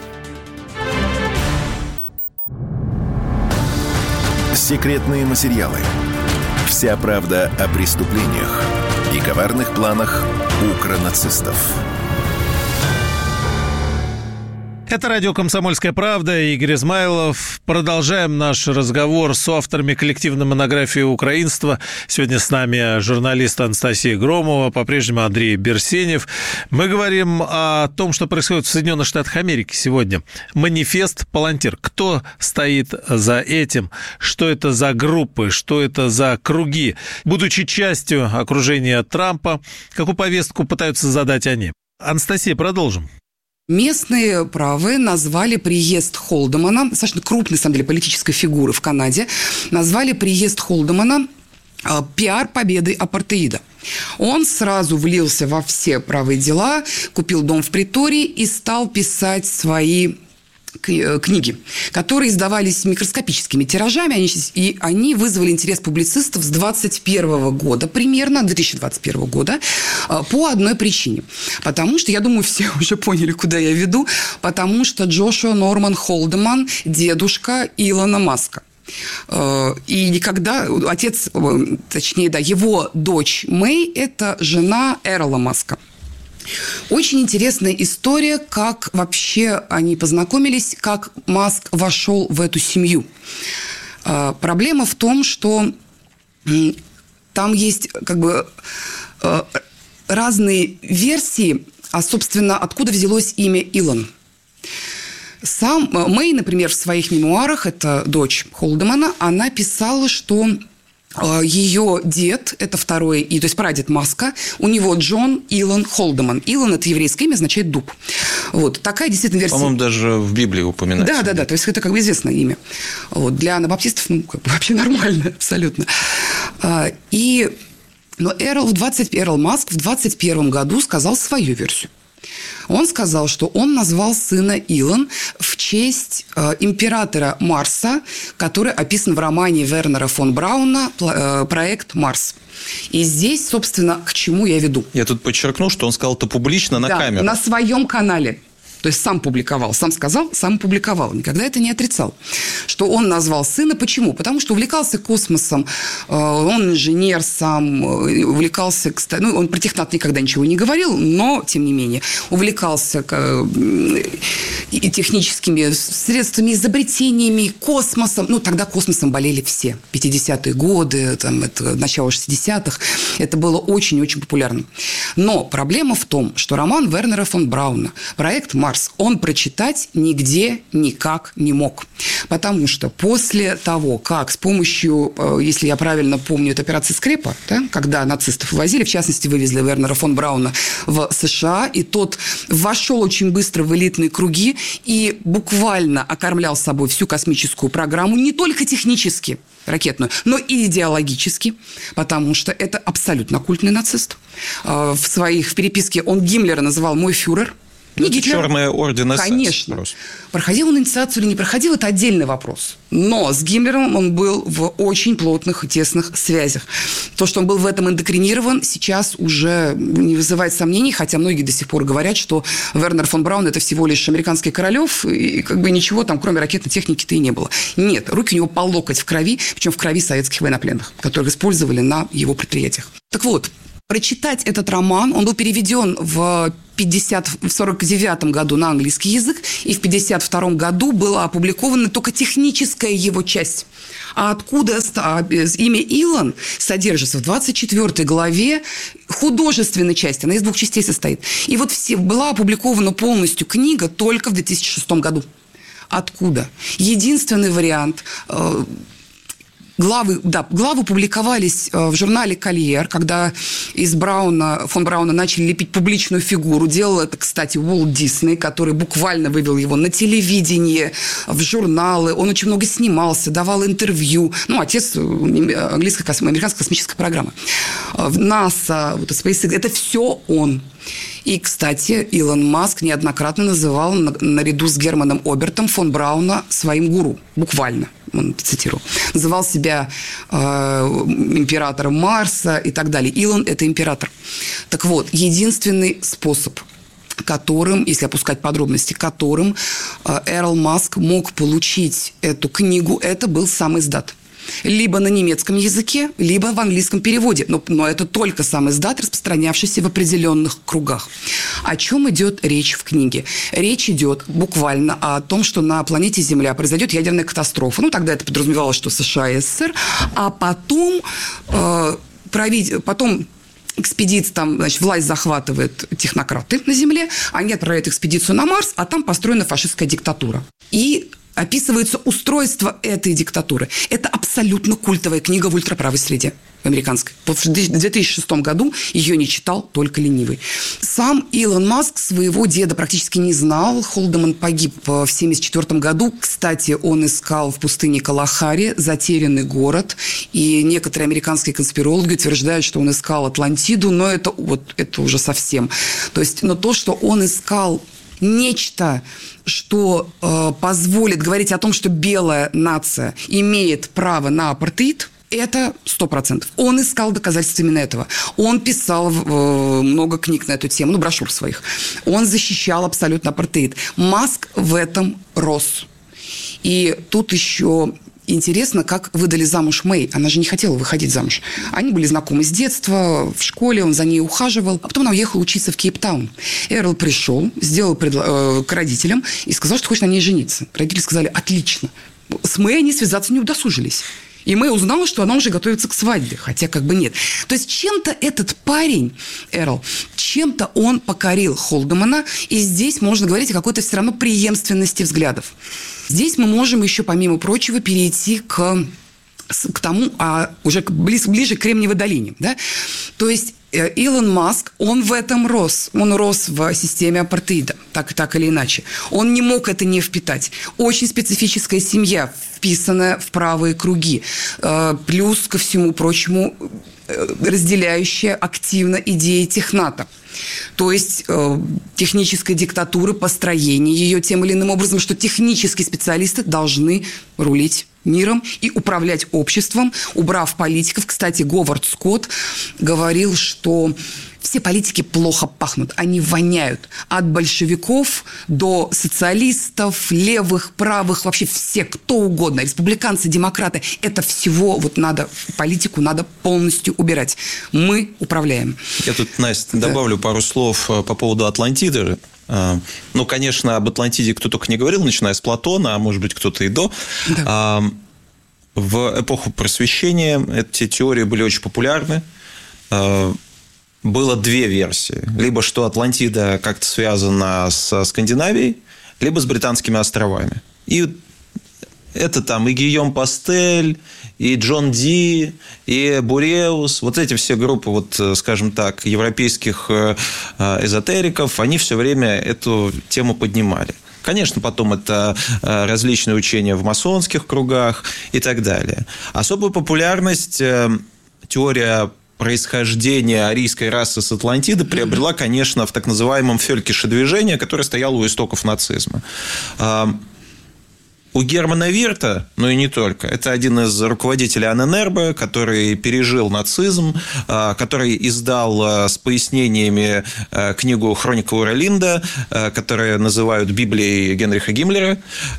Секретные материалы. Вся правда о преступлениях и коварных планах укронацистов. Это радио «Комсомольская правда», Игорь Измайлов. Продолжаем наш разговор с авторами коллективной монографии «Украинство». Сегодня с нами журналист Анастасия Громова, по-прежнему Андрей Берсенев. Мы говорим о том, что происходит в Соединенных Штатах Америки сегодня. Манифест «Палантир». Кто стоит за этим? Что это за группы? Что это за круги? Будучи частью окружения Трампа, какую повестку пытаются задать они? Анастасия, продолжим. Местные правые назвали приезд Холдемана, достаточно крупной, на самом деле, политической фигуры в Канаде, назвали приезд Холдемана пиар победы апартеида. Он сразу влился во все правые дела, купил дом в Притории и стал писать свои книги, которые издавались микроскопическими тиражами, они, и они вызвали интерес публицистов с двадцать первого года, примерно, две тысячи двадцать первого года, по одной причине. Потому что, я думаю, все уже поняли, куда я веду, потому что Джошуа Норман Холдеман – дедушка Илона Маска. И никогда, отец, точнее, да, его дочь Мэй – это жена Эрла Маска. Очень интересная история, как вообще они познакомились, как Маск вошел в эту семью. Проблема в том, что там есть как бы разные версии, а, собственно, откуда взялось имя Илон. Сам Мэй, например, в своих мемуарах, это дочь Холдемана, она писала, что ее дед, это второй, и, то есть прадед Маска, у него Джон Илон Холдеман. Илон – это еврейское имя, означает дуб. Вот, такая действительно версия. По-моему, даже в Библии упоминается. Да, да, да, то есть это как бы известное имя. Вот, для анабаптистов, ну, как бы вообще нормально, абсолютно. И, но Эрл, в двадцать, Эрл Маск в двадцать первом году сказал свою версию. Он сказал, что он назвал сына Илон в честь э, императора Марса, который описан в романе Вернера фон Брауна э, «Проект Марс». И здесь, собственно, к чему я веду. Я тут подчеркну, что он сказал это публично на да, камеру. на своем канале. То есть сам публиковал, сам сказал, сам публиковал. Никогда это не отрицал. Что он назвал сына. Почему? Потому что увлекался космосом. Он инженер сам. Увлекался... Ну, он про технат никогда ничего не говорил, но, тем не менее, увлекался и техническими средствами, изобретениями, космосом. Ну, тогда космосом болели все. пятидесятые годы, там, это, начало шестидесятых. Это было очень-очень популярно. Но проблема в том, что роман Вернера фон Брауна, проект «Марс», он прочитать нигде никак не мог. Потому что после того, как с помощью, если я правильно помню, это операция Скрепа, да, когда нацистов вывозили, в частности, вывезли Вернера фон Брауна в США, и тот вошел очень быстро в элитные круги и буквально окормлял собой всю космическую программу, не только технически, ракетную, но и идеологически, потому что это абсолютно оккультный нацист. В своих в переписке он Гиммлера называл «мой фюрер». Не это Гитлер. Черная орден эс эс. Конечно. Просто. Проходил он инициацию или не проходил, это отдельный вопрос. Но с Гиммлером он был в очень плотных и тесных связях. То, что он был в этом эндокринирован, сейчас уже не вызывает сомнений, хотя многие до сих пор говорят, что Вернер фон Браун – это всего лишь американский Королев, и как бы ничего там, кроме ракетной техники-то и не было. Нет, руки у него по локоть в крови, причем в крови советских военнопленных, которых использовали на его предприятиях. Так вот, прочитать этот роман, он был переведен в сорок девятом году на английский язык, и в пятьдесят втором году была опубликована только техническая его часть. А откуда имя Илон содержится в двадцать четвёртой главе художественной части, она из двух частей состоит. И вот все, была опубликована полностью книга только в две тысячи шестом году. Откуда? Единственный вариант... Главы, да, главы публиковались в журнале «Кольер», когда из Брауна, фон Брауна начали лепить публичную фигуру. Делал это, кстати, Уолт Дисней, который буквально вывел его на телевидение, в журналы. Он очень много снимался, давал интервью. Ну, отец английской, американской космической программы. НАСА, вот, SpaceX, это все он. И, кстати, Илон Маск неоднократно называл наряду с Германом Обертом фон Брауна своим гуру. Буквально. Он цитировал. Называл себя э, императором Марса и так далее. Илон – это император. Так вот, единственный способ, которым, если опускать подробности, которым э, Эрл Маск мог получить эту книгу, это был сам издат. Либо на немецком языке, либо в английском переводе. Но, но это только сам издат, распространявшийся в определенных кругах. О чем идет речь в книге? Речь идет буквально о том, что на планете Земля произойдет ядерная катастрофа. Ну, тогда это подразумевалось, что США и СССР. А потом, э, править, потом экспедиция, там, значит, власть захватывает технократы на Земле, они отправляют экспедицию на Марс, а там построена фашистская диктатура. И описывается устройство этой диктатуры. Это абсолютно культовая книга в ультраправой среде американской. В две тысячи шестом году ее не читал только ленивый. Сам Илон Маск своего деда практически не знал. Холдеман погиб в семьдесят четвёртом году. Кстати, он искал в пустыне Калахари затерянный город. И некоторые американские конспирологи утверждают, что он искал Атлантиду, но это, вот, это уже совсем. То есть, но то, что он искал нечто, что э, позволит говорить о том, что белая нация имеет право на апартеид, это сто процентов. Он искал доказательства именно этого. Он писал э, много книг на эту тему, ну, брошюр своих. Он защищал абсолютно апартеид. Маск в этом рос. И тут еще... Интересно, как выдали замуж Мэй. Она же не хотела выходить замуж. Они были знакомы с детства, в школе, он за ней ухаживал. А потом она уехала учиться в Кейптаун. Эрл пришел, сделал предла- э, к родителям и сказал, что хочет на ней жениться. Родители сказали, отлично. С Мэй они связаться не удосужились. И Мэй узнала, что она уже готовится к свадьбе, хотя как бы нет. То есть чем-то этот парень, Эрл, чем-то он покорил Холдемана, и здесь можно говорить о какой-то все равно преемственности взглядов. Здесь мы можем еще, помимо прочего, перейти к, к тому, а уже близ, ближе к Кремниевой долине. Да? То есть Илон Маск, он в этом рос. Он рос в системе апартеида, так, так или иначе. Он не мог это не впитать. Очень специфическая семья, вписанная в правые круги. Плюс, ко всему прочему, разделяющая активно идеи техната. То есть э, техническая диктатура, построение ее тем или иным образом, что технические специалисты должны рулить миром и управлять обществом, убрав политиков. Кстати, Говард Скотт говорил, что все политики плохо пахнут, они воняют. От большевиков до социалистов, левых, правых, вообще все, кто угодно, республиканцы, демократы. Это всего вот надо, политику надо полностью убирать. Мы управляем. Я тут, Настя, добавлю да. пару слов по поводу Атлантиды. Ну, конечно, об Атлантиде кто только не говорил, начиная с Платона, а может быть, кто-то и до. Да. В эпоху Просвещения эти теории были очень популярны. Было две версии. Либо что Атлантида как-то связана с Скандинавией, либо с Британскими островами. И это там и Гийом Пастель, и Джон Ди, и Буреус. Вот эти все группы, вот, скажем так, европейских эзотериков, они все время эту тему поднимали. Конечно, потом это различные учения в масонских кругах и так далее. Особую популярность теория происхождение арийской расы с Атлантиды приобрела, конечно, в так называемом Фелькише движении, которое стояло у истоков нацизма. У Германа Вирта, ну и не только, это один из руководителей Анненербе, который пережил нацизм, который издал с пояснениями книгу «Хроника Уралинда», которую называют Библией Генриха Гиммлера,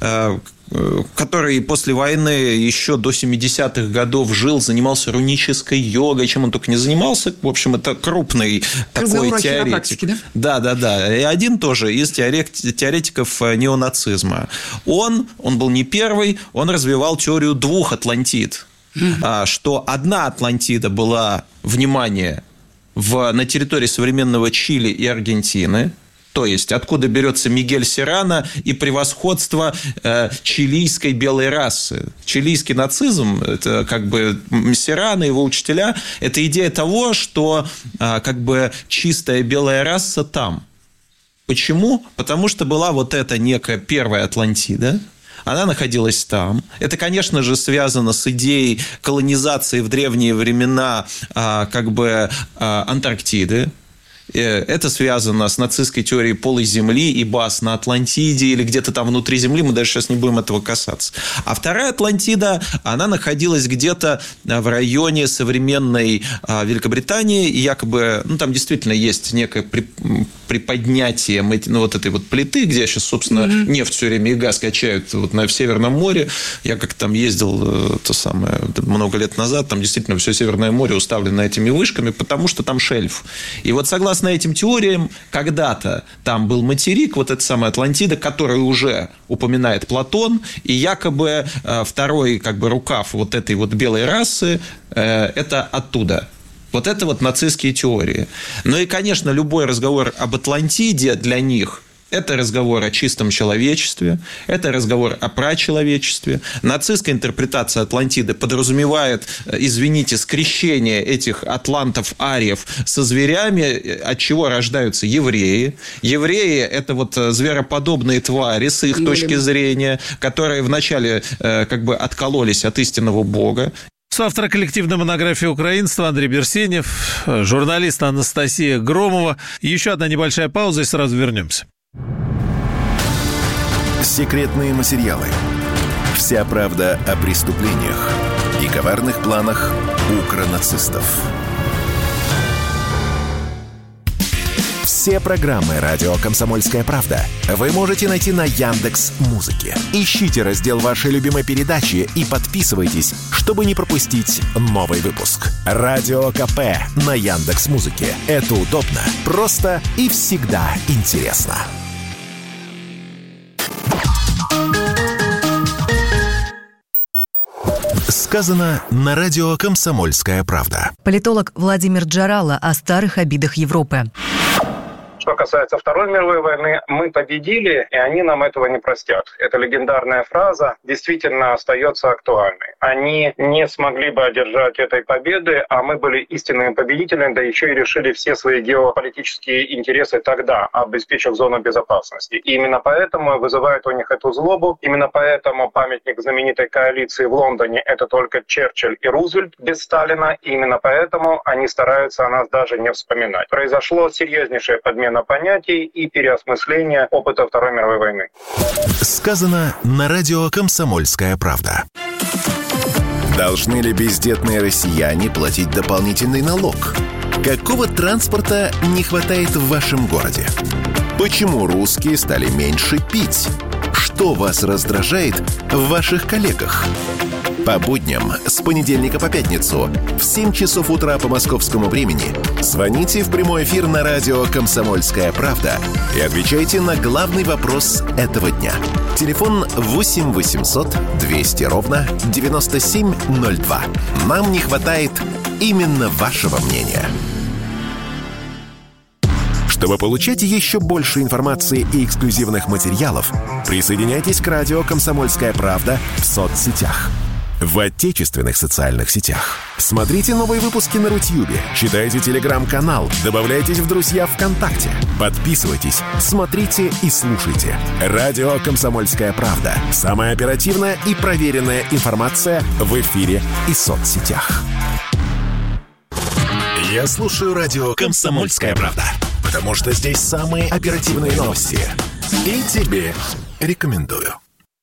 который после войны еще до семидесятых годов жил, занимался рунической йогой, чем он только не занимался. В общем, это крупный такой теоретик. Да? да, да, да. И один тоже из теоретиков неонацизма. Он, он был не первый, он развивал теорию двух Атлантид. Mm-hmm. Что одна Атлантида была, внимание, в, на территории современного Чили и Аргентины. То есть, откуда берется Мигель Серрано и превосходство э, чилийской белой расы. Чилийский нацизм, это как бы Серрано, его учителя, это идея того, что э, как бы чистая белая раса там. Почему? Потому что была вот эта некая первая Атлантида. Она находилась там. Это, конечно же, связано с идеей колонизации в древние времена э, как бы э, Антарктиды. Это связано с нацистской теорией полой земли и баз на Атлантиде или где-то там внутри земли, мы даже сейчас не будем этого касаться. А вторая Атлантида, она находилась где-то в районе современной Великобритании, и якобы, ну, там действительно есть некое приподнятие ну, вот этой вот плиты, где сейчас, собственно, mm-hmm. нефть все время и газ качают вот на, в Северном море. Я как-то там ездил то самое, много лет назад, там действительно все Северное море уставлено этими вышками, потому что там шельф. И вот согласно этим теориям, когда-то там был материк, вот эта самая Атлантида, которую уже упоминает Платон, и якобы второй как бы рукав вот этой вот белой расы – это оттуда. Вот это вот нацистские теории. Ну и, конечно, любой разговор об Атлантиде для них – это разговор о чистом человечестве, это разговор о прачеловечестве. Нацистская интерпретация Атлантиды подразумевает, извините, скрещение этих атлантов-ариев со зверями, от чего рождаются евреи. Евреи – это вот звероподобные твари, с их точки зрения, которые вначале как бы откололись от истинного Бога. Соавтор коллективной монографии «Украинство» Андрей Берсенев, журналист Анастасия Громова. Еще одна небольшая пауза, и сразу вернемся. Секретные материалы. Вся правда о преступлениях и коварных планах укронацистов. Все программы «Радио Комсомольская правда» вы можете найти на Яндекс.Музыке. Ищите раздел вашей любимой передачи и подписывайтесь, чтобы не пропустить новый выпуск. Радио КП на Яндекс.Музыке. Это удобно, просто и всегда интересно. Сказано на радио «Комсомольская правда». Политолог Владимир Джарало о старых обидах Европы. Что касается Второй мировой войны, мы победили, и они нам этого не простят. Эта легендарная фраза действительно остается актуальной. Они не смогли бы одержать этой победы, а мы были истинными победителями, да еще и решили все свои геополитические интересы тогда, обеспечив зону безопасности. И именно поэтому вызывает у них эту злобу. Именно поэтому памятник знаменитой коалиции в Лондоне – это только Черчилль и Рузвельт без Сталина. И именно поэтому они стараются о нас даже не вспоминать. Произошло серьезнейшее подмена понятий и переосмысление опыта Второй мировой войны. Сказано на радио «Комсомольская правда». Должны ли бездетные россияне платить дополнительный налог? Какого транспорта не хватает в вашем городе? Почему русские стали меньше пить? Что вас раздражает в ваших коллегах? По будням с понедельника по пятницу в семь часов утра по московскому времени звоните в прямой эфир на радио «Комсомольская правда» и отвечайте на главный вопрос этого дня. Телефон восемь восемьсот двести ровно девяносто семь ноль два. Нам не хватает именно вашего мнения. Чтобы получать еще больше информации и эксклюзивных материалов, присоединяйтесь к радио «Комсомольская правда» в соцсетях. В отечественных социальных сетях. Смотрите новые выпуски на Рутьюбе, читайте телеграм-канал, добавляйтесь в друзья ВКонтакте, подписывайтесь, смотрите и слушайте. Радио «Комсомольская правда». Самая оперативная и проверенная информация в эфире и соцсетях. Я слушаю радио «Комсомольская правда», потому что здесь самые оперативные новости. И тебе рекомендую.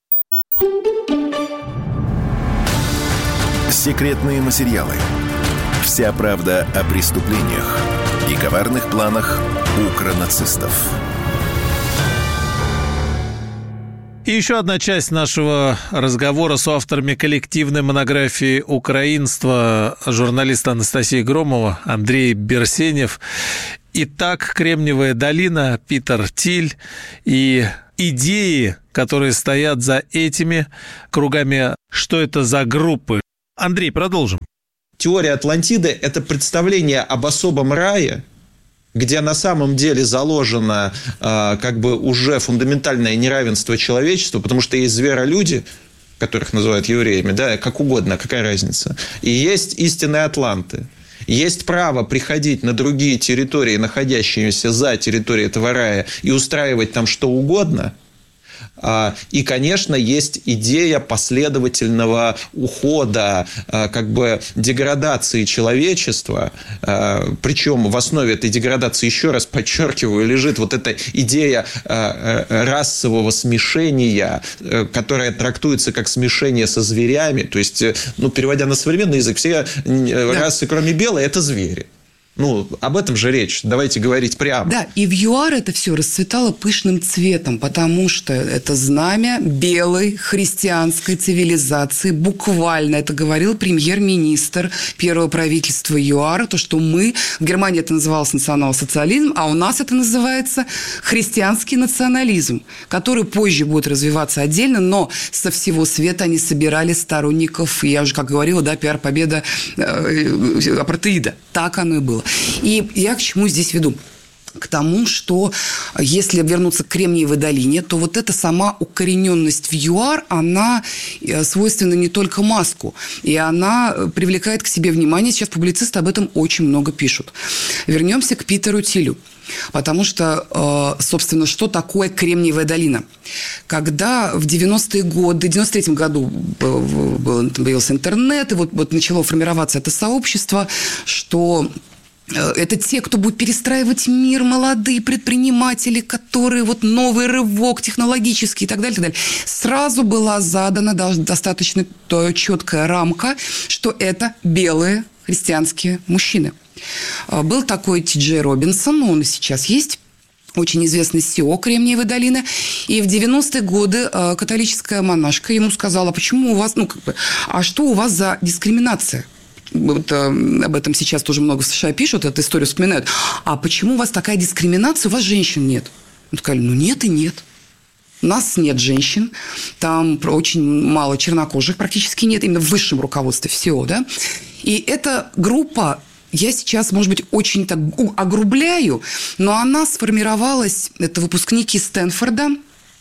Секретные материалы. Вся правда о преступлениях и коварных планах укронацистов. И еще одна часть нашего разговора с авторами коллективной монографии «Украинство», журналиста Анастасия Громова, Андрей Берсенев. Итак, Кремниевая долина, Питер Тиль и идеи, которые стоят за этими кругами. Что это за группы? Андрей, продолжим. Теория Атлантиды – это представление об особом рае, где на самом деле заложено э, как бы уже фундаментальное неравенство человечества, потому что есть зверолюди, которых называют евреями, да, как угодно, какая разница. И есть истинные атланты. Есть право приходить на другие территории, находящиеся за территорией этого рая, и устраивать там что угодно. И, конечно, есть идея последовательного ухода, как бы деградации человечества. Причем в основе этой деградации, еще раз подчеркиваю, лежит вот эта идея расового смешения, которая трактуется как смешение со зверями. То есть, ну, переводя на современный язык, все да. расы, кроме белой, это звери. Ну, об этом же речь. Давайте говорить прямо. Да, и в ЮАР это все расцветало пышным цветом, потому что это знамя белой христианской цивилизации. Буквально это говорил премьер-министр первого правительства ЮАР, то, что мы, в Германии это называлось национал-социализм, а у нас это называется христианский национализм, который позже будет развиваться отдельно, но со всего света они собирали сторонников, я уже как говорила, да, пиар-победа э, апартеида. Так оно и было. И я к чему здесь веду? К тому, что если вернуться к Кремниевой долине, то вот эта сама укорененность в ЮАР, она свойственна не только Маску, и она привлекает к себе внимание. Сейчас публицисты об этом очень много пишут. Вернемся к Питеру Тилю. Потому что, собственно, что такое Кремниевая долина? Когда в девяностые годы, в девяносто третьем году появился интернет, и вот, вот начало формироваться это сообщество, что это те, кто будет перестраивать мир, молодые предприниматели, которые вот новый рывок технологический и так далее, и так далее. Сразу была задана достаточно четкая рамка, что это белые христианские мужчины. Был такой Ти Джей Робинсон, он и сейчас есть, очень известный си и о Кремниевой долины. И в девяностые годы католическая монашка ему сказала, почему у вас, ну, как бы, а что у вас за дискриминация? Вот, э, об этом сейчас тоже много в США пишут, эту историю вспоминают. А почему у вас такая дискриминация, у вас женщин нет? Он сказал, ну нет и нет. У нас нет женщин, там очень мало чернокожих, практически нет, именно в высшем руководстве си и о, да. И эта группа, я сейчас, может быть, очень так огрубляю, но она сформировалась, это выпускники Стэнфорда.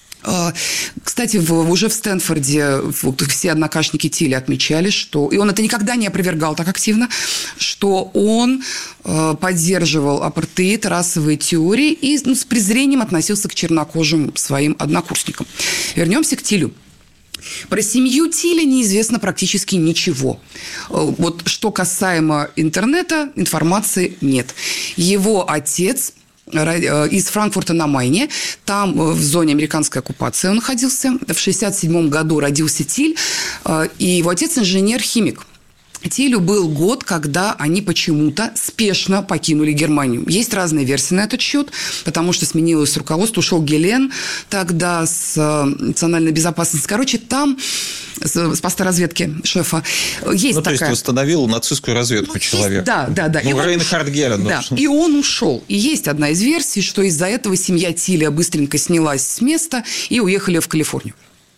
Кстати, в, уже в Стэнфорде все однокашники Тиля отмечали, что... И он это никогда не опровергал так активно, что он э, поддерживал апартеид, расовые теории и ну, с презрением относился к чернокожим своим однокурсникам. Вернемся к Тилю. Про семью Тиля неизвестно практически ничего. Вот что касаемо интернета, информации нет. Его отец... из Франкфурта на Майне. Там в зоне американской оккупации он находился. В шестьдесят седьмом году родился Тиль, и его отец инженер-химик. Тилю был год, когда они почему-то спешно покинули Германию. Есть разные версии на этот счет, потому что сменилось руководство, ушел Гелен тогда с национальной безопасности. Короче, там с поста разведки шефа есть ну, такая... то есть восстановил нацистскую разведку ну, человек. Да, да, да. Ну, Рейнхард Герен. Да, и он ушел. И есть одна из версий, что из-за этого семья Тиля быстренько снялась с места и уехали в Калифорнию.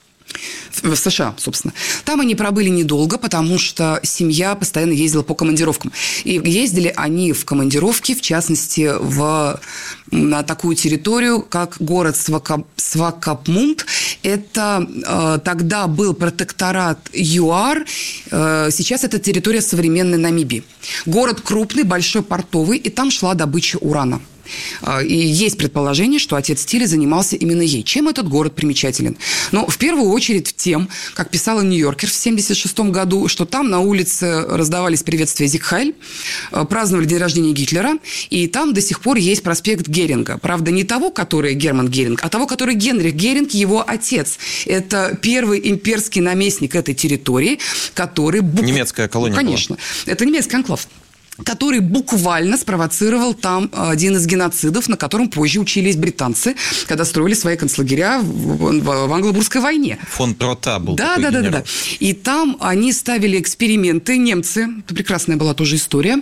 В США, собственно. Там они пробыли недолго, потому что семья постоянно ездила по командировкам. И ездили они в командировки, в частности, в, на такую территорию, как город Свакап, Свакапмунд. Это э, тогда был протекторат ЮАР, э, сейчас это территория современной Намибии. Город крупный, большой, портовый, и там шла добыча урана. И есть предположение, что отец Тиля занимался именно ей. Чем этот город примечателен? Ну, в первую очередь тем, как писала Нью-Йоркер в семьдесят шестом году, что там на улице раздавались приветствия Зиг Хайль, праздновали день рождения Гитлера, и там до сих пор есть проспект Геринга. Правда, не того, который Герман Геринг, а того, который Генрих Геринг, его отец. Это первый имперский наместник этой территории, который... Немецкая колония. Конечно. Была. Это немецкий анклав, который буквально спровоцировал там один из геноцидов, на котором позже учились британцы, когда строили свои концлагеря в, в, в Англо-Бурской войне. Фон Трота был да, такой да, генерал. Да, да, да. И там они ставили эксперименты, немцы, это прекрасная была тоже история,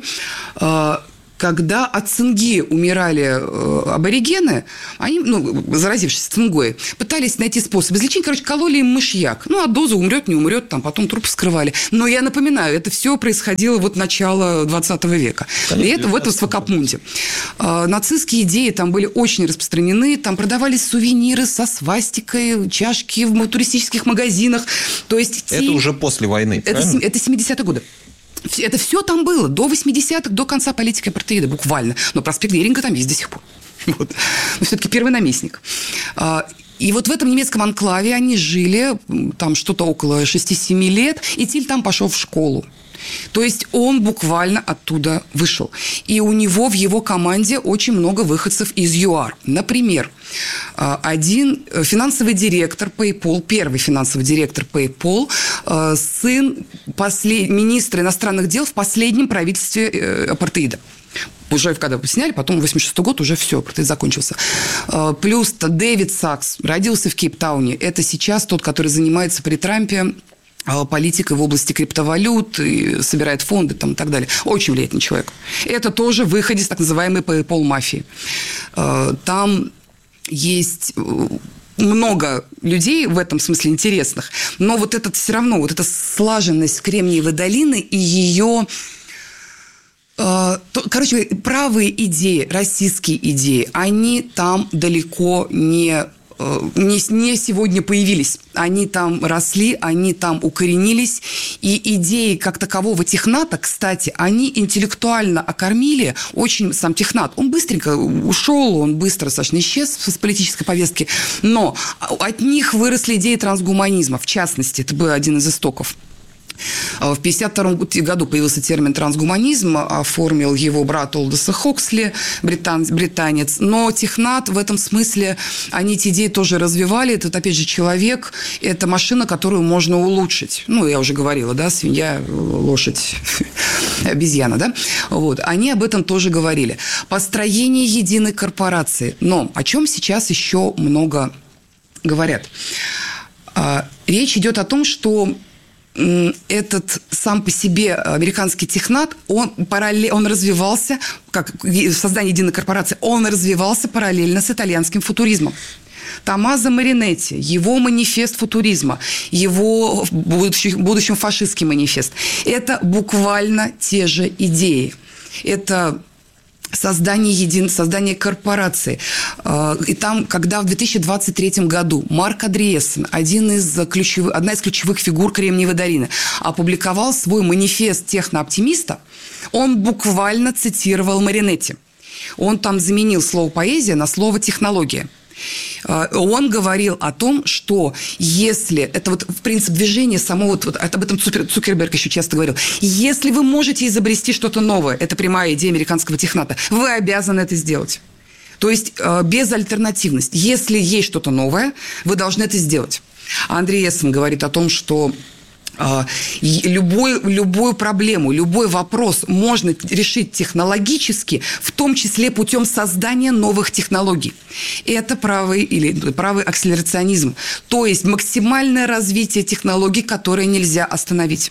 когда от цинги умирали э, аборигены, они, ну, заразившись цингой, пытались найти способ излечения. Короче, кололи им мышьяк. Ну, от дозы умрет, не умрет, там потом труп вскрывали. Но я напоминаю, это все происходило вот начало двадцатого века. Конечно, и это в этом Свакапмунде. Э, нацистские идеи там были очень распространены. Там продавались сувениры со свастикой, чашки в туристических магазинах. То есть, это те... уже после войны, это, правильно? Это семидесятые годы. Это все там было, до восьмидесятых, до конца политики апартеида, буквально. Но проспект Геринга там есть до сих пор. Вот. Но все-таки первый наместник. И вот в этом немецком анклаве они жили, там что-то около шести-семи лет, и Тиль там пошел в школу. То есть он буквально оттуда вышел. И у него в его команде очень много выходцев из ЮАР. Например, один финансовый директор PayPal, первый финансовый директор PayPal, сын послед... министра иностранных дел в последнем правительстве апартеида. Уже когда сняли, потом восемьдесят шестой год уже все, апартеид закончился. Плюс Дэвид Сакс родился в Кейптауне. Это сейчас тот, который занимается при Трампе политикой в области криптовалют, и собирает фонды там, и так далее. Очень влиятельный человек. Это тоже выход из так называемой PayPal-мафии. Там есть много людей в этом смысле интересных, но вот этот все равно, вот эта слаженность Кремниевой долины и ее... Короче, правые идеи, российские идеи, они там далеко не... Не, не сегодня появились. Они там росли, они там укоренились. И идеи как такового техната, кстати, они интеллектуально окормили очень сам технат. Он быстренько ушел, он быстро достаточно исчез с политической повестки. Но от них выросли идеи трансгуманизма. В частности, это был один из истоков. В пятьдесят втором году появился термин трансгуманизм, оформил его брат Олдоса Хоксли, британ, британец. Но технат в этом смысле, они эти идеи тоже развивали. Это, опять же, человек, это машина, которую можно улучшить. Ну, я уже говорила, да, свинья, лошадь, обезьяна, да. Вот. Они об этом тоже говорили. Построение единой корпорации. Но о чем сейчас еще много говорят? Речь идет о том, что этот сам по себе американский технат, он, параллель, он развивался, как создание единой корпорации, он развивался параллельно с итальянским футуризмом. Томмазо Маринетти, его манифест футуризма, его в будущем, будущем фашистский манифест, это буквально те же идеи. Это создание един... создание корпорации. И там, когда в две тысячи двадцать третьем году Марк Андреессен, один из ключевых, одна из ключевых фигур Кремниевой долины, опубликовал свой манифест технооптимиста, он буквально цитировал Маринетти. Он там заменил слово «поэзия» на слово «технология». Он говорил о том, что если... Это вот в принцип движения само... Вот, вот, об этом Цукерберг еще часто говорил. Если вы можете изобрести что-то новое, это прямая идея американского техната, вы обязаны это сделать. То есть безальтернативность. Если есть что-то новое, вы должны это сделать. Андрей Эссен говорит о том, что Любой, любую проблему, любой вопрос можно решить технологически, в том числе путем создания новых технологий. Это правый, или правый акселерационизм. То есть максимальное развитие технологий, которые нельзя остановить.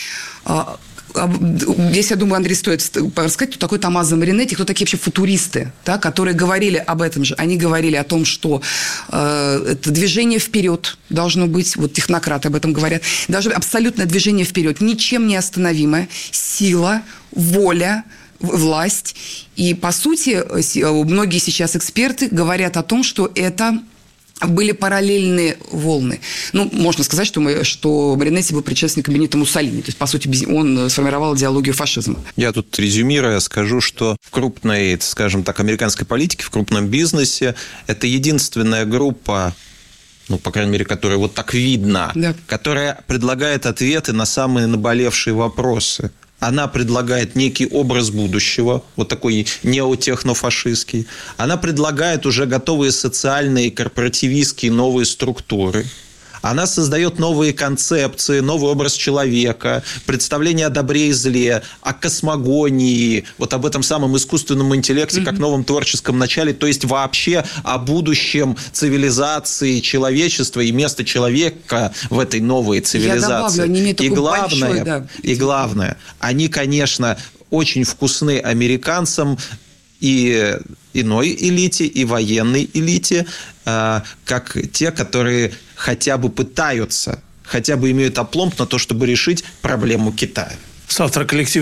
Здесь, я думаю, Андрей, стоит рассказать, кто такой Томмазо Маринетти, кто такие вообще футуристы, да, которые говорили об этом же. Они говорили о том, что э, это движение вперед должно быть, вот технократы об этом говорят, должно быть абсолютное движение вперед, ничем не остановимое, сила, воля, власть. И, по сути, многие сейчас эксперты говорят о том, что это были параллельные волны. Ну, можно сказать, что, мы, что Маринетти был предшественником Бенито Муссолини. То есть, по сути, он сформировал идеологию фашизма. Я тут, резюмируя, скажу, что в крупной, скажем так, американской политике, в крупном бизнесе это единственная группа, ну, по крайней мере, которая вот так видна, да, которая предлагает ответы на самые наболевшие вопросы. Она предлагает некий образ будущего, вот такой неотехнофашистский. Она предлагает уже готовые социальные, корпоративистские новые структуры. Она создает новые концепции, новый образ человека, представление о добре и зле, о космогонии, вот об этом самом искусственном интеллекте, mm-hmm. как новом творческом начале, то есть вообще о будущем цивилизации человечества и места человека в этой новой цивилизации. Я добавлю, они имеют такой и главное, большой, да. И главное, они, конечно, очень вкусны американцам и иной элите, и военной элите, как те, которые хотя бы пытаются, хотя бы имеют опломб на то, чтобы решить проблему Китая. Соавтор коллектива